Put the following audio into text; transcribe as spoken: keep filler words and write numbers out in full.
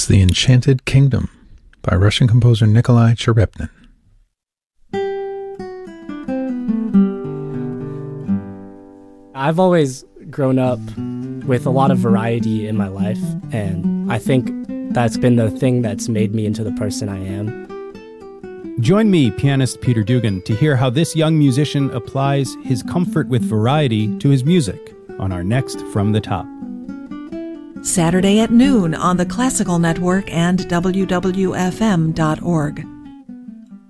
It's The Enchanted Kingdom by Russian composer Nikolai Cherepnin. I've always grown up with a lot of variety in my life, and I think that's been the thing that's made me into the person I am. Join me, pianist Peter Dugan, to hear how this young musician applies his comfort with variety to his music on our next From the Top. Saturday at noon on the Classical Network and W W F M dot org.